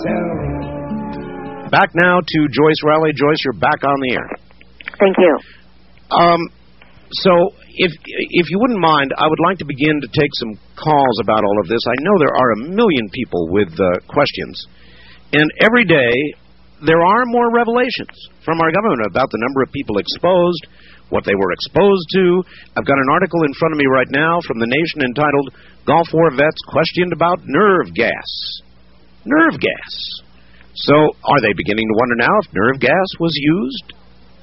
Back now to Joyce Riley. Joyce, you're back on the air. Thank you. So, if you wouldn't mind, I would like to begin to take some calls about all of this. I know there are a million people with questions, and every day there are more revelations from our government about the number of people exposed, what they were exposed to. I've got an article in front of me right now from The Nation entitled, Gulf War Vets Questioned About Nerve Gas. Nerve gas. So, are they beginning to wonder now if nerve gas was used?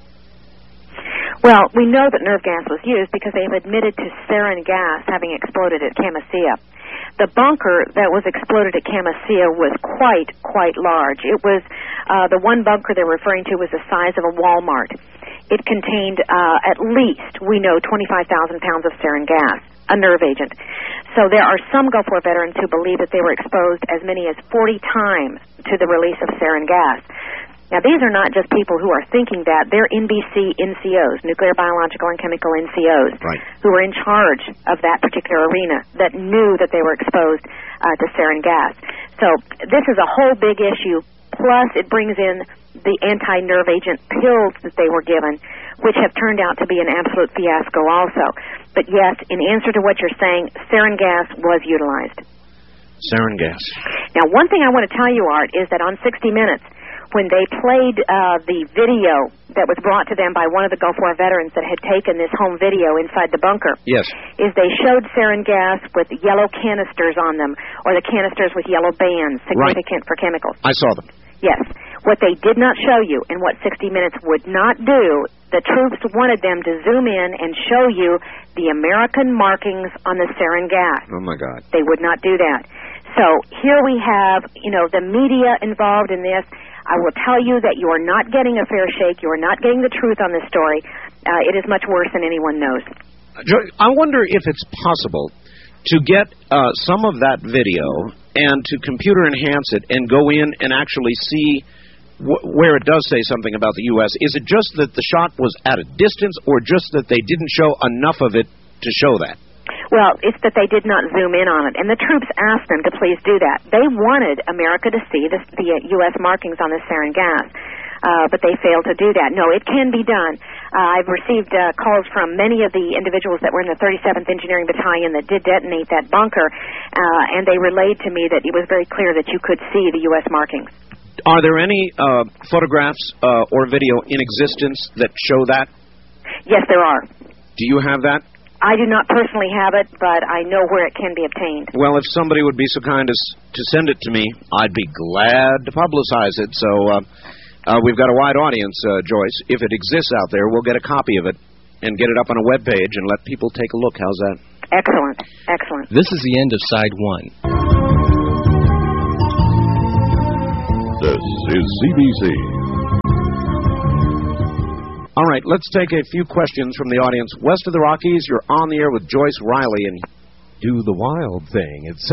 Well, we know that nerve gas was used because they have admitted to sarin gas having exploded at Camisea. The bunker that was exploded at Camisea was quite large. It was, the one bunker they're referring to was the size of a Walmart. It contained at least, we know, 25,000 pounds of sarin gas, a nerve agent. So there are some Gulf War veterans who believe that they were exposed as many as 40 times to the release of sarin gas. Now, these are not just people who are thinking that. They're NBC NCOs, nuclear, biological, and chemical NCOs, right, who were in charge of that particular arena, that knew that they were exposed to sarin gas. So this is a whole big issue. Plus, it brings in the anti-nerve agent pills that they were given, which have turned out to be an absolute fiasco also. But yes, in answer to what you're saying, sarin gas was utilized. Sarin gas. Now, one thing I want to tell you, Art, is that on 60 Minutes, when they played the video that was brought to them by one of the Gulf War veterans that had taken this home video inside the bunker, yes, is they showed sarin gas with yellow canisters on them, or the canisters with yellow bands, significant for chemicals. I saw them. Yes. What they did not show you, and what 60 Minutes would not do, the troops wanted them to zoom in and show you the American markings on the sarin gas. Oh, my God. They would not do that. So here we have, the media involved in this. I will tell you that you are not getting a fair shake. You are not getting the truth on this story. It is much worse than anyone knows. I wonder if it's possible to get some of that video and to computer enhance it and go in and actually see where it does say something about the U.S. Is it just that the shot was at a distance, or just that they didn't show enough of it to show that? Well, it's that they did not zoom in on it, and the troops asked them to please do that. They wanted America to see the U.S. markings on the sarin gas, but they failed to do that. No, it can be done. I've received calls from many of the individuals that were in the 37th Engineering Battalion that did detonate that bunker, and they relayed to me that it was very clear that you could see the U.S. markings. Are there any photographs or video in existence that show that? Yes, there are. Do you have that? I do not personally have it, but I know where it can be obtained. Well, if somebody would be so kind as to send it to me, I'd be glad to publicize it. So we've got a wide audience, Joyce. If it exists out there, we'll get a copy of it and get it up on a web page and let people take a look. How's that? Excellent. Excellent. This is the end of Side 1. This is CBC. All right, let's take a few questions from the audience. West of the Rockies, you're on the air with Joyce Riley, and do the wild thing. It's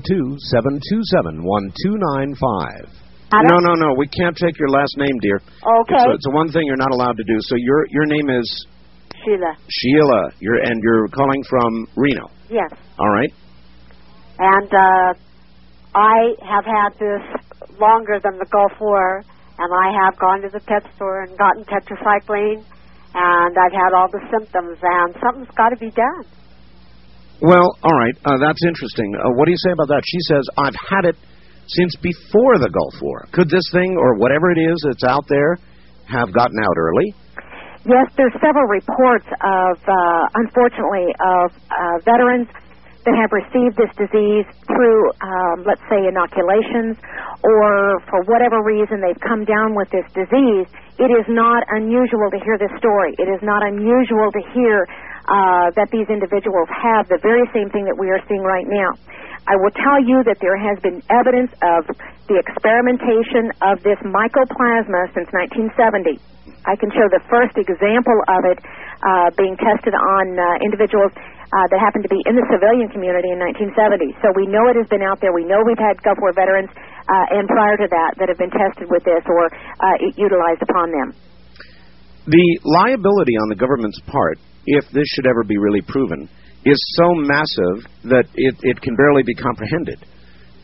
702-727-1295. No, we can't take your last name, dear. Okay. It's a one thing you're not allowed to do. So your name is? Sheila. Sheila. You're calling from Reno. Yes. All right. And I have had this longer than the Gulf War. And I have gone to the pet store and gotten tetracycline, and I've had all the symptoms, and something's got to be done. Well, all right, that's interesting. What do you say about that? She says, I've had it since before the Gulf War. Could this thing, or whatever it is that's out there, have gotten out early? Yes, there's several reports of, unfortunately, of veterans that have received this disease through, let's say, inoculations, or for whatever reason they've come down with this disease. It is not unusual to hear this story. It is not unusual to hear that these individuals have the very same thing that we are seeing right now. I will tell you that there has been evidence of the experimentation of this mycoplasma since 1970. I can show the first example of it being tested on individuals that happened to be in the civilian community in 1970. So we know it has been out there. We know we've had Gulf War veterans and prior to that have been tested with this or utilized upon them. The liability on the government's part, if this should ever be really proven, is so massive that it can barely be comprehended.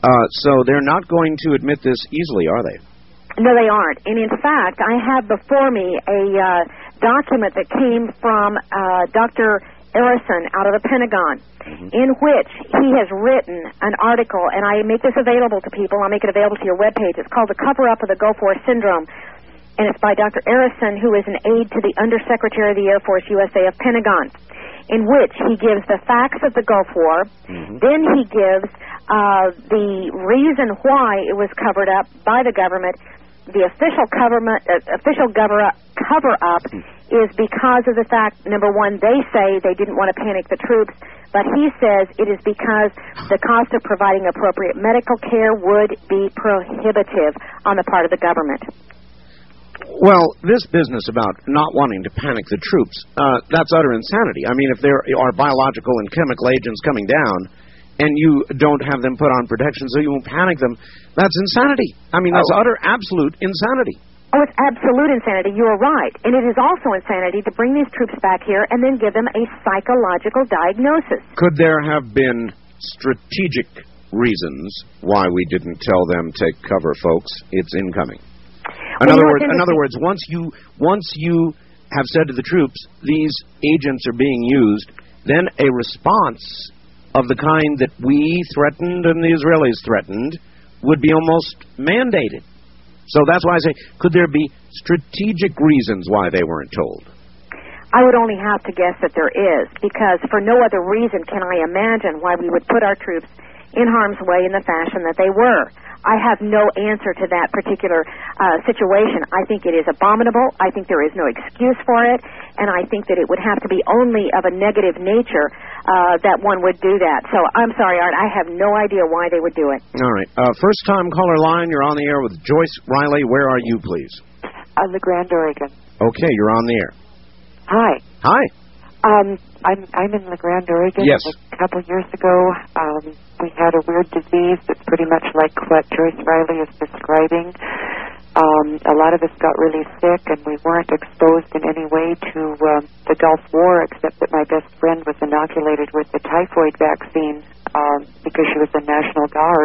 So they're not going to admit this easily, are they? No, they aren't. And in fact, I have before me a document that came from Dr. Arison out of the Pentagon, in which he has written an article, and I make this available to people. I'll make it available to your webpage. It's called The Cover-Up of the Gulf War Syndrome, and it's by Dr. Arison, who is an aide to the Undersecretary of the Air Force, USA of Pentagon, in which he gives the facts of the Gulf War. Then he gives the reason why it was covered up by the government. The official cover-up is because of the fact, number one, they say they didn't want to panic the troops, but he says it is because the cost of providing appropriate medical care would be prohibitive on the part of the government. Well, this business about not wanting to panic the troops, that's utter insanity. I mean, if there are biological and chemical agents coming down, and you don't have them put on protection so you won't panic them, that's insanity. I mean, that's utter, absolute insanity. Oh, it's absolute insanity. You are right. And it is also insanity to bring these troops back here and then give them a psychological diagnosis. Could there have been strategic reasons why we didn't tell them, take cover, folks, it's incoming? In other words, once you have said to the troops, these agents are being used, then a response of the kind that we threatened and the Israelis threatened would be almost mandated. So that's why I say, could there be strategic reasons why they weren't told? I would only have to guess that there is, because for no other reason can I imagine why we would put our troops in harm's way in the fashion that they were. I have no answer to that particular situation. I think it is abominable. I think there is no excuse for it. And I think that it would have to be only of a negative nature that one would do that. So I'm sorry, Art. I have no idea why they would do it. All right. First-time caller line. You're on the air with Joyce Riley. Where are you, please? La Grande, Oregon. Okay, you're on the air. Hi. Hi. I'm in La Grande, Oregon. Yes. A couple years ago, we had a weird disease that's pretty much like what Joyce Riley is describing. A lot of us got really sick, and we weren't exposed in any way to the Gulf War, except that my best friend was inoculated with the typhoid vaccine because she was a National Guard.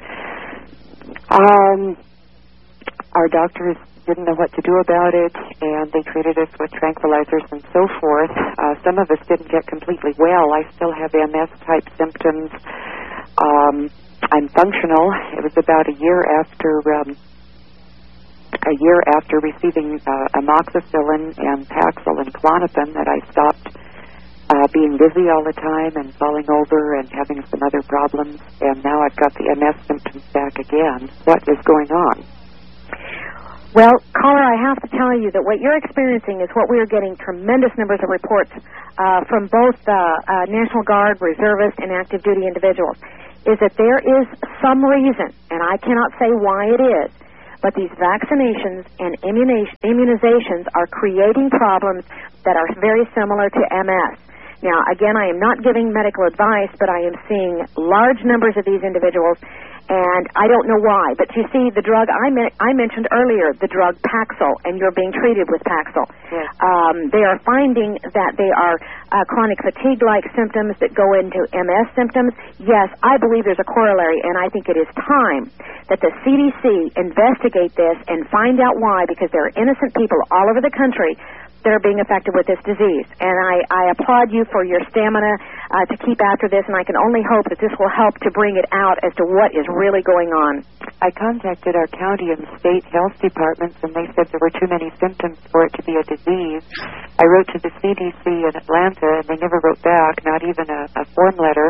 Our doctors didn't know what to do about it, and they treated us with tranquilizers and so forth. Some of us didn't get completely well. I still have MS-type symptoms. I'm functional. It was about a year after receiving amoxicillin and Paxil and Klonopin that I stopped being dizzy all the time and falling over and having some other problems, and now I've got the MS symptoms back again. What is going on? Well, caller, I have to tell you that what you're experiencing is what we are getting tremendous numbers of reports from both National Guard, reservist, and active duty individuals, is that there is some reason, and I cannot say why it is, but these vaccinations and immunizations are creating problems that are very similar to MS. Now, again, I am not giving medical advice, but I am seeing large numbers of these individuals, and I don't know why. But you see, the drug I mentioned earlier, the drug Paxil, and you're being treated with Paxil. Yes. They are finding that they are chronic fatigue-like symptoms that go into MS symptoms. Yes, I believe there's a corollary, and I think it is time that the CDC investigate this and find out why, because there are innocent people all over the country that are being affected with this disease. And I applaud you for your stamina to keep after this, and I can only hope that this will help to bring it out as to what is really going on. I contacted our county and state health departments, and they said there were too many symptoms for it to be a disease. I wrote to the CDC in Atlanta, and they never wrote back, not even a form letter.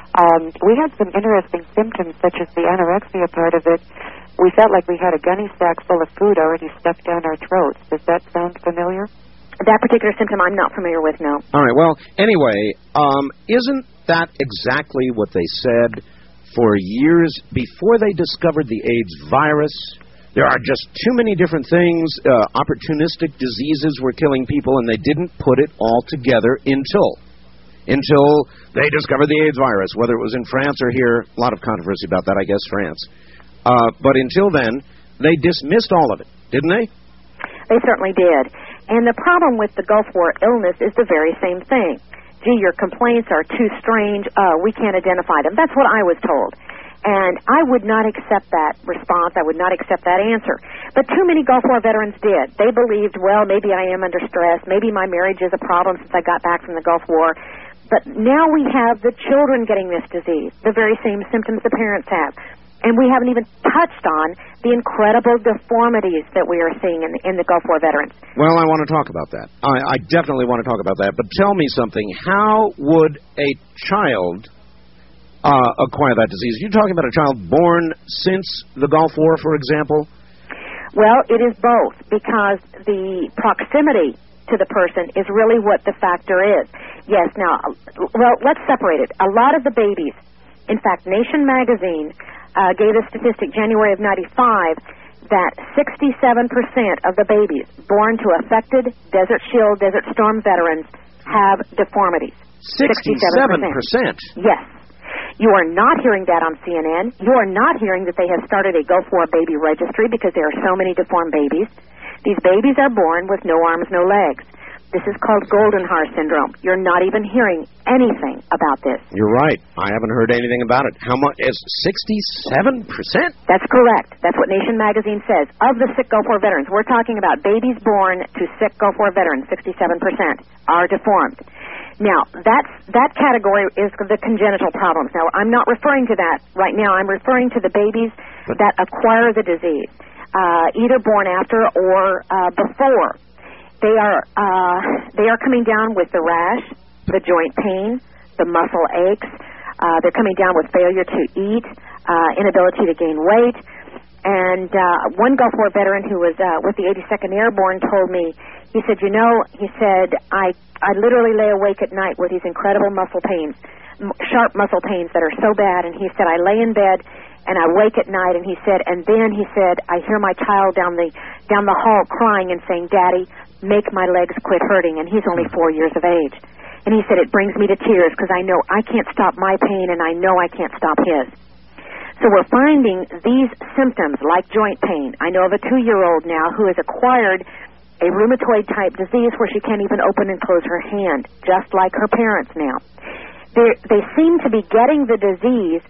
We had some interesting symptoms, such as the anorexia part of it. We felt like we had a gunny sack full of food already stuffed down our throats. Does that sound familiar? That particular symptom I'm not familiar with, no. All right, well, anyway, isn't that exactly what they said for years before they discovered the AIDS virus? There are just too many different things. Opportunistic diseases were killing people, and they didn't put it all together until they discovered the AIDS virus, whether it was in France or here. A lot of controversy about that, I guess, France. But until then, they dismissed all of it, didn't they? They certainly did. And the problem with the Gulf War illness is the very same thing. Gee, your complaints are too strange. We can't identify them. That's what I was told. And I would not accept that response. I would not accept that answer. But too many Gulf War veterans did. They believed, well, maybe I am under stress. Maybe my marriage is a problem since I got back from the Gulf War. But now we have the children getting this disease, the very same symptoms the parents have. And we haven't even touched on the incredible deformities that we are seeing in the Gulf War veterans. Well, I want to talk about that. I definitely want to talk about that. But tell me something. How would a child acquire that disease? You're talking about a child born since the Gulf War, for example? Well, it is both, because the proximity to the person is really what the factor is. Yes, now, well, let's separate it. A lot of the babies, in fact, Nation magazine gave a statistic January of 95 that 67% of the babies born to affected Desert Shield, Desert Storm veterans have deformities. 67%? Yes. You are not hearing that on CNN. You are not hearing that they have started a Gulf War baby registry because there are so many deformed babies. These babies are born with no arms, no legs. This is called Goldenhar syndrome. You're not even hearing anything about this. You're right. I haven't heard anything about it. How much is 67%? That's correct. That's what Nation magazine says. Of the sick Gulf War veterans, we're talking about babies born to sick Gulf War veterans, 67% are deformed. Now, that category is the congenital problems. Now, I'm not referring to that right now. I'm referring to the babies that acquire the disease, either born after or before. They are coming down with the rash, the joint pain, the muscle aches. They're coming down with failure to eat, inability to gain weight. And one Gulf War veteran who was with the 82nd Airborne told me, he said, I literally lay awake at night with these incredible muscle pains, sharp muscle pains that are so bad. And he said, I lay in bed and I wake at night, and he said, I hear my child down the hall crying and saying, Daddy, make my legs quit hurting. And he's only 4 years of age. And he said, it brings me to tears because I know I can't stop my pain and I know I can't stop his. So we're finding these symptoms like joint pain. I know of a 2-year-old now who has acquired a rheumatoid-type disease where she can't even open and close her hand, just like her parents now. They seem to be getting the disease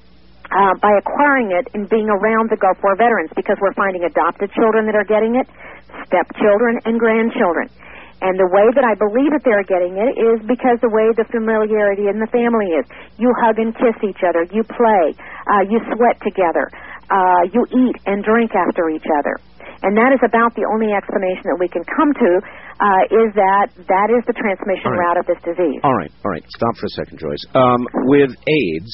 by acquiring it and being around the Gulf War veterans, because we're finding adopted children that are getting it, stepchildren, and grandchildren. And the way that I believe that they're getting it is because the way the familiarity in the family is. You hug and kiss each other. You play. You sweat together. You eat and drink after each other. And that is about the only explanation that we can come to, is that is the transmission route of this disease. All right. Stop for a second, Joyce. With AIDS,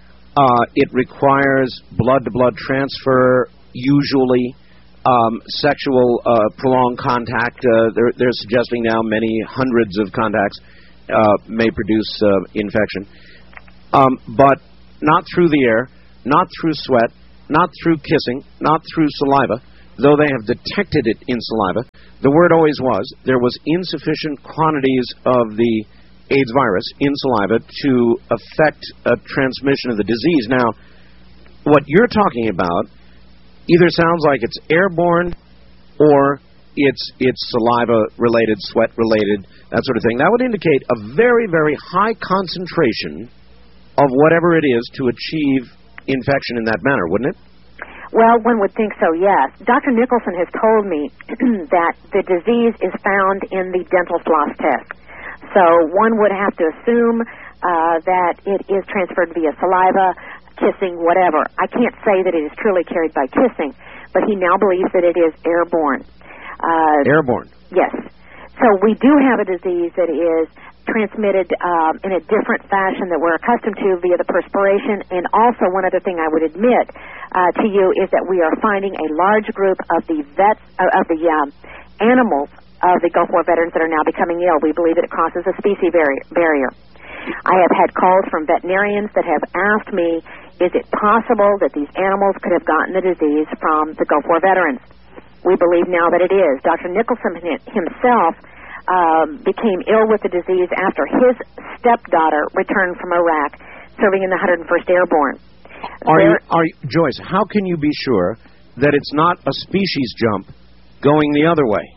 it requires blood-to-blood transfer, usually. Sexual prolonged contact. They're suggesting now many hundreds of contacts may produce infection. But not through the air, not through sweat, not through kissing, not through saliva. Though they have detected it in saliva, the word always was there was insufficient quantities of the AIDS virus in saliva to affect a transmission of the disease. Now, what you're talking about either sounds like it's airborne or it's saliva-related, sweat-related, that sort of thing. That would indicate a very, very high concentration of whatever it is to achieve infection in that manner, wouldn't it? Well, one would think so, yes. Dr. Nicholson has told me that the disease is found in the dental floss test. So one would have to assume that it is transferred via saliva, kissing, whatever. I can't say that it is truly carried by kissing, but he now believes that it is airborne. Airborne? Yes. So we do have a disease that is transmitted in a different fashion that we're accustomed to via the perspiration. And also, one other thing I would admit to you is that we are finding a large group of the animals of the Gulf War veterans that are now becoming ill. We believe that it crosses a species barrier. I have had calls from veterinarians that have asked me, is it possible that these animals could have gotten the disease from the Gulf War veterans? We believe now that it is. Dr. Nicholson himself became ill with the disease after his stepdaughter returned from Iraq, serving in the 101st Airborne. Joyce, how can you be sure that it's not a species jump going the other way?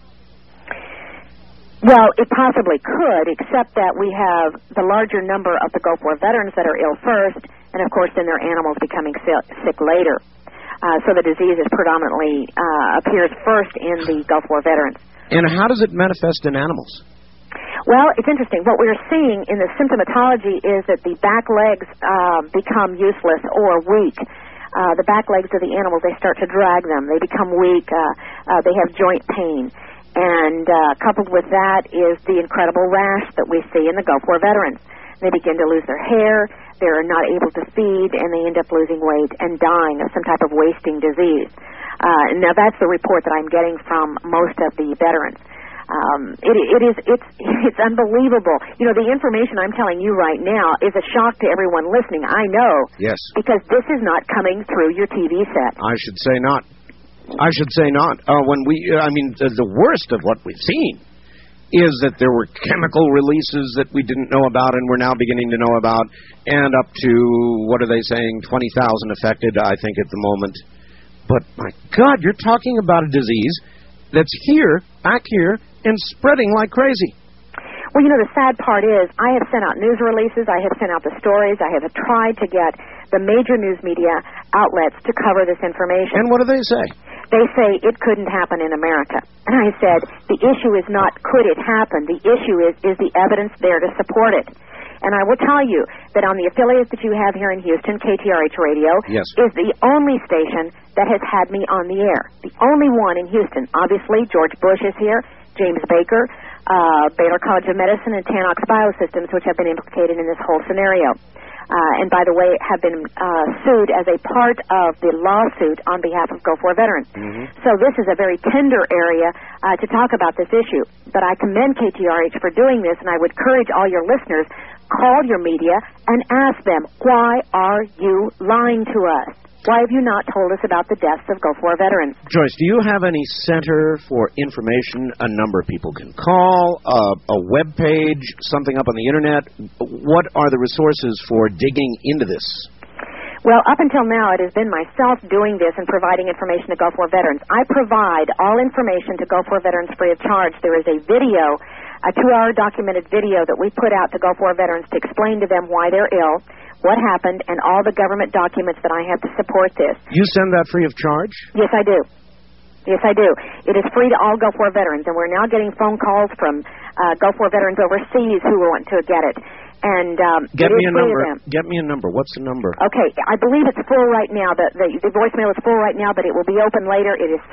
Well, it possibly could, except that we have the larger number of the Gulf War veterans that are ill first, and of course then their animals becoming sick later. So the disease is predominantly appears first in the Gulf War veterans. And how does it manifest in animals? Well, it's interesting. What we're seeing in the symptomatology is that the back legs become useless or weak. The back legs of the animals, they start to drag them. They become weak. They have joint pain. And coupled with that is the incredible rash that we see in the Gulf War veterans. They begin to lose their hair, they're not able to feed, and they end up losing weight and dying of some type of wasting disease. Now, that's the report that I'm getting from most of the veterans. It's unbelievable. You know, the information I'm telling you right now is a shock to everyone listening. I know. Yes. Because this is not coming through your TV set. I should say not. The worst of what we've seen is that there were chemical releases that we didn't know about and we're now beginning to know about, and up to, what are they saying, 20,000 affected, I think, at the moment. But, my God, you're talking about a disease that's here, back here, and spreading like crazy. Well, you know, the sad part is I have sent out news releases, I have sent out the stories, I have tried to get the major news media outlets to cover this information. And what do they say? They say it couldn't happen in America. And I said, the issue is not could it happen, the issue is the evidence there to support it. And I will tell you that on the affiliate that you have here in Houston, KTRH Radio, yes, is the only station that has had me on the air. The only one in Houston. Obviously, George Bush is here, James Baker, Baylor College of Medicine, and Tanox Biosystems, which have been implicated in this whole scenario. And by the way, have been sued as a part of the lawsuit on behalf of Gulf War veterans. Mm-hmm. So this is a very tender area to talk about this issue. But I commend KTRH for doing this, and I would encourage all your listeners, call your media and ask them, why are you lying to us? Why have you not told us about the deaths of Gulf War veterans? Joyce, do you have any center for information, a number people can call, a web page, something up on the Internet? What are the resources for digging into this? Well, up until now, it has been myself doing this and providing information to Gulf War veterans. I provide all information to Gulf War veterans free of charge. There is a video, a 2-hour documented video that we put out to Gulf War veterans to explain to them why they're ill, what happened, and all the government documents that I have to support this. You send that free of charge? Yes, I do. Yes, I do. It is free to all Gulf War veterans, and we're now getting phone calls from Gulf War veterans overseas who want to get it. And get me a number. Get me a number. What's the number? Okay, I believe it's full right now. The voicemail is full right now, but it will be open later. It is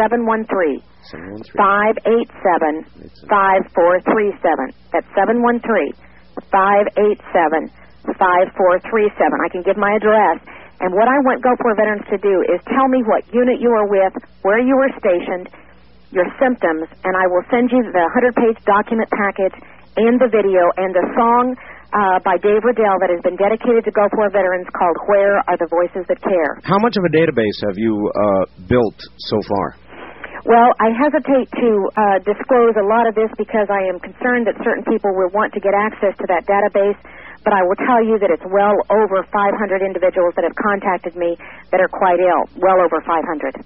713-587-5437. That's 713-587-5437. I can give my address. And what I want Gulf War veterans to do is tell me what unit you are with, where you were stationed, your symptoms, and I will send you the 100-page document package and the video and the song by Dave Riddell that has been dedicated to Gulf War veterans called Where Are the Voices That Care. How much of a database have you built so far? Well, I hesitate to disclose a lot of this because I am concerned that certain people will want to get access to that database, but I will tell you that it's well over 500 individuals that have contacted me that are quite ill, well over 500.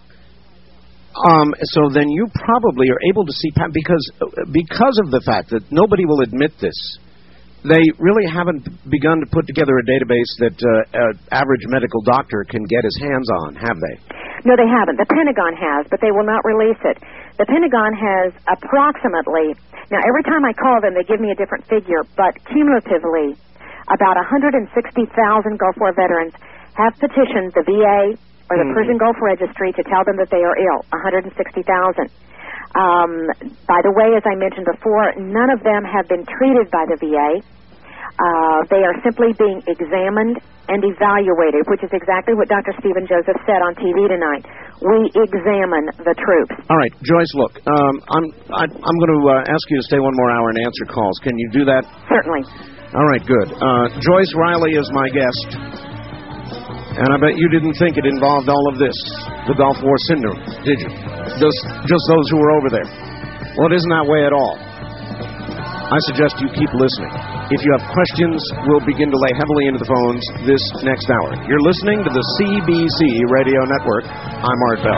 So then you probably are able to see, because of the fact that nobody will admit this, they really haven't begun to put together a database that an average medical doctor can get his hands on, have they? No, they haven't. The Pentagon has, but they will not release it. The Pentagon has approximately, now every time I call them, they give me a different figure, but cumulatively, about 160,000 Gulf War veterans have petitioned the VA or the Persian Gulf Registry to tell them that they are ill, 160,000. By the way, as I mentioned before, none of them have been treated by the VA. They are simply being examined and evaluated, which is exactly what Dr. Stephen Joseph said on TV tonight. We examine the troops. All right, Joyce, look, I'm going to ask you to stay one more hour and answer calls. Can you do that? Certainly. All right, good. Joyce Riley is my guest. And I bet you didn't think it involved all of this, the Gulf War syndrome, did you? Just those who were over there. Well, it isn't that way at all. I suggest you keep listening. If you have questions, we'll begin to lay heavily into the phones this next hour. You're listening to the CBC Radio Network. I'm Art Bell.